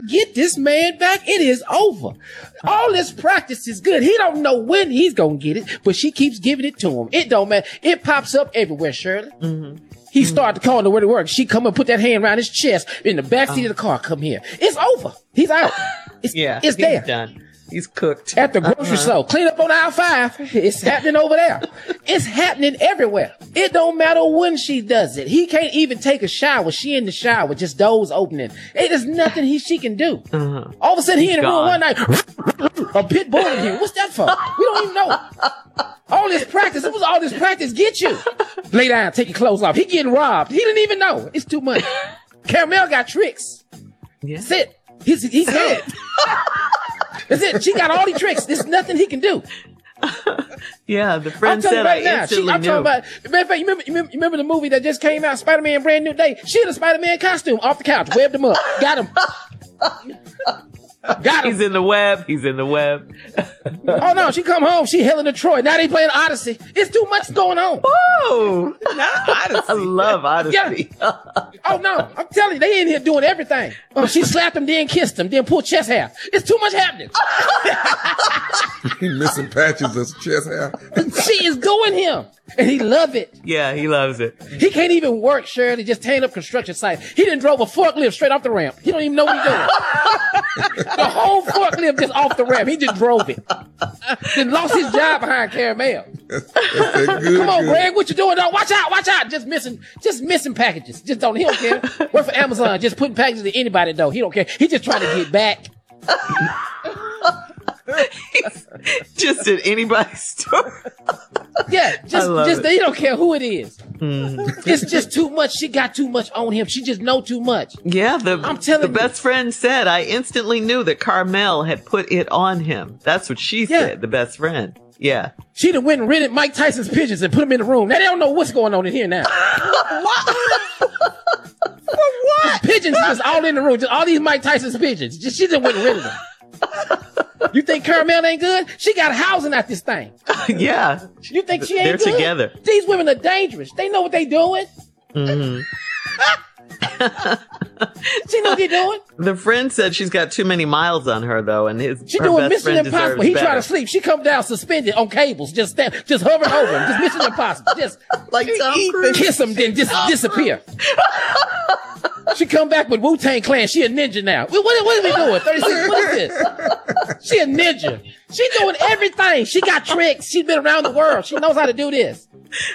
get this man back, it is over. All this practice is good. He don't know when he's gonna get it, but she keeps giving it to him. It don't matter. It pops up everywhere, Shirley. Mm-hmm. He started calling her where to work. She come and put that hand around his chest in the backseat of the car. Come here. It's over. He's out. It's there. Done. He's cooked. At the grocery store. Clean up on aisle 5. It's happening over there. It's happening everywhere. It don't matter when she does it. He can't even take a shower. She in the shower, just doors opening. There's nothing she can do. All of a sudden, he in the room one night. A pit bull in here. What's that for? We don't even know. All this practice. What was all this practice get you? Lay down. Take your clothes off. He getting robbed. He didn't even know. It's too much. Caramel got tricks. Yeah. That's it. He's head. That's it. She got all the tricks. There's nothing he can do. Yeah, the friend said I instantly I'm knew. talking about, matter of fact, you remember the movie that just came out, Spider-Man Brand New Day? She had a Spider-Man costume off the couch, webbed him up, got him. Got him. He's in the web. Oh no, she come home, she Helen of Troy. Now they playing Odyssey. It's too much going on. Oh, I love Odyssey. Yeah. Oh no, I'm telling you, they in here doing everything. Oh, she slapped him, then kissed him, then pulled chest hair. It's too much happening. He missing patches of chest hair. She is doing him. And he love it. Yeah, he loves it. He can't even work, Shirley, just tearing up construction site. He done drove a forklift straight off the ramp. He don't even know what he's doing. The whole forklift just off the ramp. He just drove it. Then lost his job behind Caramel. Come on, Greg, what you doing, dog? Watch out. Just missing packages. He don't care. Work for Amazon, just putting packages to anybody, though. He don't care. He just trying to get back. Just at anybody's store. Yeah, just he don't care who it is. It's just too much. She got too much on him. She just know too much. Yeah, the best friend said, I instantly knew that Carmel had put it on him. That's what she said, the best friend. Yeah. She done went and rented Mike Tyson's pigeons and put them in the room. Now they don't know what's going on in here now. What? Pigeons just all in the room. Just all these Mike Tyson's pigeons. She just went and rented them. You think Caramel ain't good? She got housing at this thing. Yeah. You think she ain't good? They're together. These women are dangerous. They know what they doing. Mm-hmm. She know what they doing. The friend said she's got too many miles on her, though, and she doing Mission Impossible. He try to sleep. She come down suspended on cables, just hovering over him. Just Mission Impossible. Just like Tom Cruise. Kiss him, then just disappear. She come back with Wu-Tang Clan. She a ninja now. What are we doing? 36. What is this? She a ninja. She doing everything. She got tricks. She's been around the world. She knows how to do this.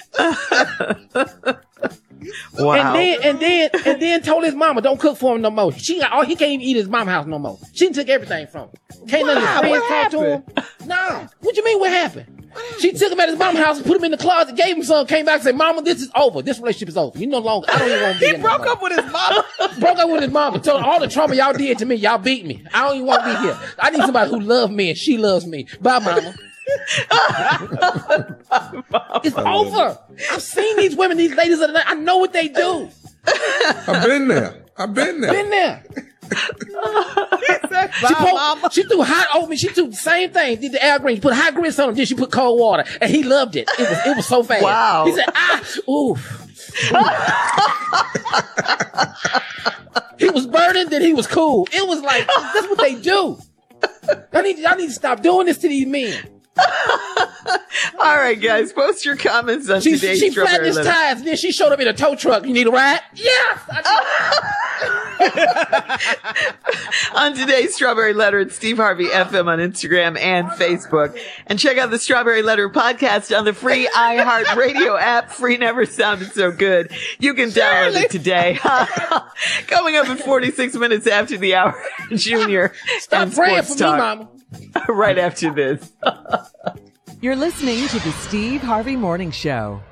Wow. And then told his mama don't cook for him no more. He can't even eat his mama house no more. She took everything from him. Can't let his friends talk to him. No. What you mean what happened? She took him at his mama house and put him in the closet, gave him some, came back and said, Mama, this is over. This relationship is over. You no longer, I don't even want to be He broke up with his mama. Broke up with his mama. Told her all the trauma y'all did to me. Y'all beat me. I don't even want to be here. I need somebody who loves me and she loves me. Bye, Mama. It's over. I've seen these women, these ladies of the night. I know what they do. I've been there. Been there. She threw hot oatmeal. She threw the same thing. Did the Al Green. She put hot grits on him. Then she put cold water, and he loved it. It was so fast. Wow. He said, oof. He was burning, then he was cool. It was like that's what they do. Y'all need to stop doing this to these men. All right, guys, post your comments on today's She Strawberry flattened his Letter. tires, and then she showed up in a tow truck. You need a ride? Yes. On today's Strawberry Letter, it's Steve Harvey FM on Instagram and Facebook. And check out the Strawberry Letter podcast on the free iHeartRadio app. Free never sounded so good. You can download it today. Coming up in 46 minutes after the hour, Junior. Stop praying for me, Mama. Right after this. You're listening to the Steve Harvey Morning Show.